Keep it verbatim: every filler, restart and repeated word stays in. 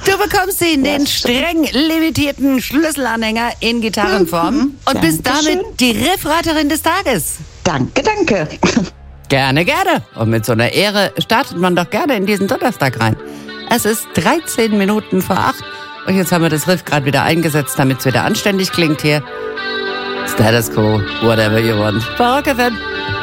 Du bekommst sie in den streng limitierten Schlüsselanhänger in Gitarrenform Mhm. und bist Dankeschön. damit die Riffraterin des Tages. Danke, danke. Gerne, gerne. Und mit so einer Ehre startet man doch gerne in diesen Donnerstag rein. Es ist dreizehn Minuten vor acht und jetzt haben wir das Riff gerade wieder eingesetzt, damit es wieder anständig klingt hier. Status Quo, whatever you want. Rock F M.